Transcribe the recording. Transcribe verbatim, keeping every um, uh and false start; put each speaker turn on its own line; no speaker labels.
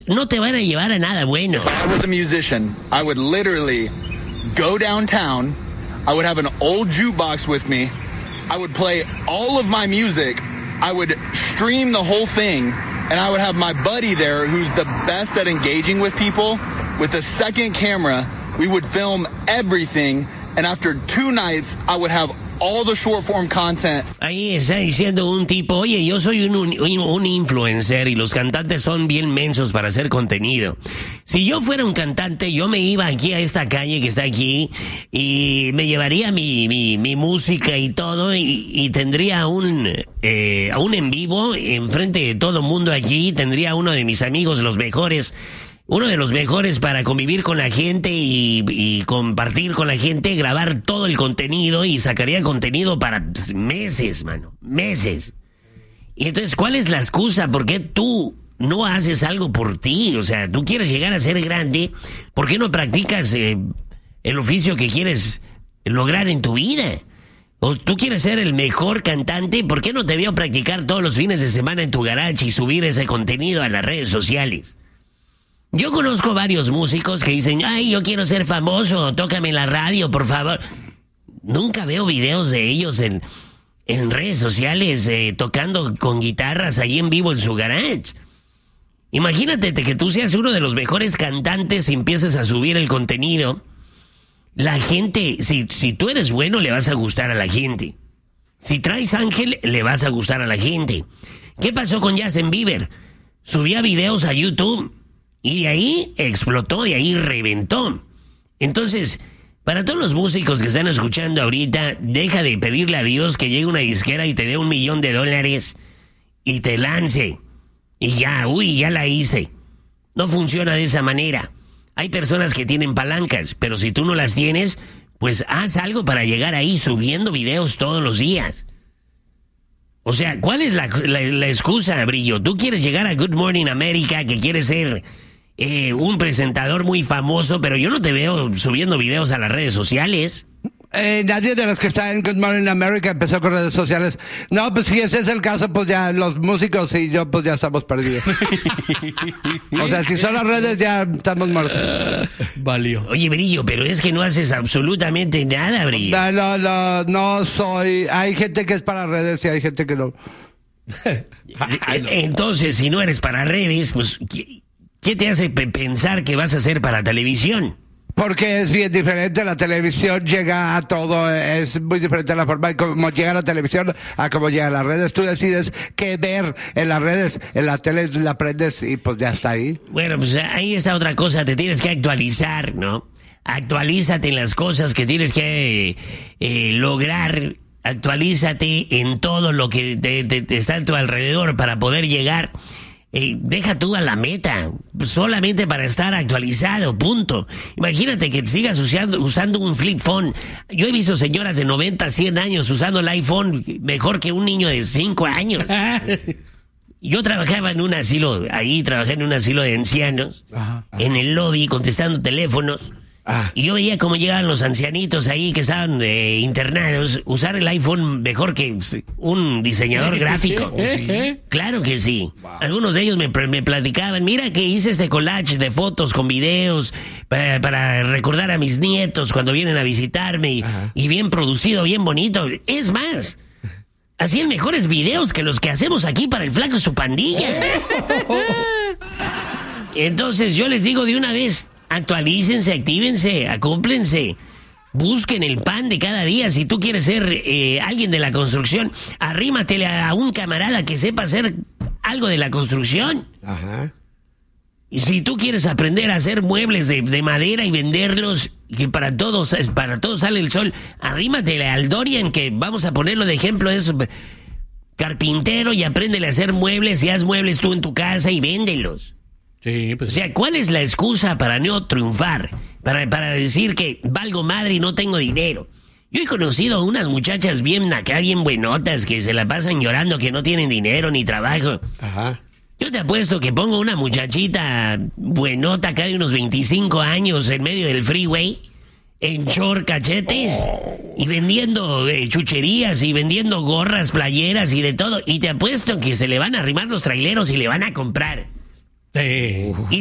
no te van a llevar a nada bueno.
If I was a musician, I would literally go downtown, I would have an old jukebox with me, I would play all of my music, I would stream the whole thing, and I would have my buddy there who's the best at engaging with people. With a second camera, we would film everything, and after two nights, I would have all the short form content.
Ahí está diciendo un tipo, oye, yo soy un, un, un influencer y los cantantes son bien mensos para hacer contenido. Si yo fuera un cantante, yo me iba aquí a esta calle que está aquí y me llevaría mi, mi, mi música y todo y, y tendría un, eh, un en vivo enfrente de todo el mundo aquí, tendría uno de mis amigos, los mejores, uno de los mejores para convivir con la gente y, y compartir con la gente, grabar todo el contenido y sacaría contenido para meses, mano, meses. Y entonces, ¿cuál es la excusa? ¿Por qué tú no haces algo por ti? O sea, tú quieres llegar a ser grande, ¿por qué no practicas eh, el oficio que quieres lograr en tu vida? O tú quieres ser el mejor cantante, ¿por qué no te veo practicar todos los fines de semana en tu garage y subir ese contenido a las redes sociales? Yo conozco varios músicos que dicen, ay, yo quiero ser famoso, tócame en la radio, por favor. Nunca veo videos de ellos en, en redes sociales eh, tocando con guitarras ahí en vivo en su garage. Imagínate que tú seas uno de los mejores cantantes y empieces a subir el contenido. La gente, si, si tú eres bueno, le vas a gustar a la gente. Si traes ángel, le vas a gustar a la gente. ¿Qué pasó con Justin Bieber? Subía videos a YouTube. Y de ahí explotó, de ahí reventó. Entonces, para todos los músicos que están escuchando ahorita, deja de pedirle a Dios que llegue una disquera y te dé un millón de dólares y te lance. Y ya, uy, ya la hice. No funciona de esa manera. Hay personas que tienen palancas, pero si tú no las tienes, pues haz algo para llegar ahí subiendo videos todos los días. O sea, ¿cuál es la, la, la excusa, Brillo? Tú quieres llegar a Good Morning America, que quieres ser eh, un presentador muy famoso, pero yo no te veo subiendo videos a las redes sociales.
Eh, nadie de los que está en Good Morning America empezó con redes sociales. No, pues si ese es el caso, pues ya los músicos y yo pues ya estamos perdidos. O sea, si son las redes ya estamos muertos.
Uh, valió.
Oye, Brillo, pero es que no haces absolutamente nada, Brillo.
No, no, no, no soy... Hay gente que es para redes y hay gente que no.
Entonces, si no eres para redes, pues ¿qué, qué te hace pe- pensar que vas a ser para televisión?
Porque es bien diferente, la televisión llega a todo, es muy diferente la forma en cómo llega la televisión a cómo llega a las redes. Tú decides qué ver en las redes, en la tele la prendes y pues ya está ahí.
Bueno, pues ahí está otra cosa, te tienes que actualizar, ¿no? Actualízate en las cosas que tienes que eh, lograr, actualízate en todo lo que te, te, te está a tu alrededor para poder llegar. Eh, deja tú a la meta, solamente para estar actualizado, punto. Imagínate que sigas usando, usando un flip phone. Yo he visto señoras de noventa, cien años usando el iPhone mejor que un niño de cinco años. Yo trabajaba en un asilo, ahí trabajé en un asilo de ancianos, ajá, ajá. En el lobby contestando teléfonos. Ah. Y yo veía cómo llegaban los ancianitos ahí que estaban eh, internados, usar el iPhone mejor que un diseñador gráfico. ¿Sí? Claro que sí. Wow. Algunos de ellos me, me platicaban, mira que hice este collage de fotos con videos para, para recordar a mis nietos cuando vienen a visitarme y, y bien producido, bien bonito. Es más, hacían mejores videos que los que hacemos aquí para el Flaco y su pandilla. Entonces yo les digo de una vez, actualícense, actívense, acúmplense, busquen el pan de cada día. Si tú quieres ser eh, alguien de la construcción, arrímatele a un camarada que sepa hacer algo de la construcción. Ajá. Y si tú quieres aprender a hacer muebles de, de madera y venderlos, y que para todos, para todos sale el sol, arrímatele al Dorian, que vamos a ponerlo de ejemplo, es carpintero, y apréndele a hacer muebles y haz muebles tú en tu casa y véndelos.
Sí, pues.
O sea, ¿cuál es la excusa para no triunfar? Para, para decir que valgo madre y no tengo dinero. Yo he conocido a unas muchachas bien acá, bien buenotas, que se la pasan llorando que no tienen dinero ni trabajo. Ajá. Yo te apuesto que pongo una muchachita buenota acá de unos veinticinco años en medio del freeway, en short, cachetes, y vendiendo eh, chucherías y vendiendo gorras, playeras y de todo. Y te apuesto que se le van a arrimar los traileros y le van a comprar.
Sí.
Y